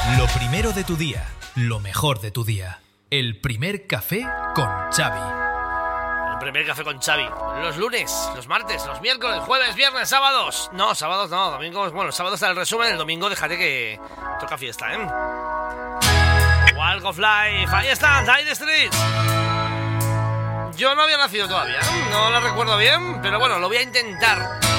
Lo primero de tu día, lo mejor de tu día. El primer café con Xavi. El primer café con Xavi. Los lunes, los martes, los miércoles, jueves, viernes, sábados. No, sábados no, domingos. Bueno, sábados está el resumen, el domingo déjate que toca fiesta, ¿eh? Walk of Life, ahí están, Dire Streets. Yo no había nacido todavía, no la recuerdo bien, pero bueno, lo voy a intentar.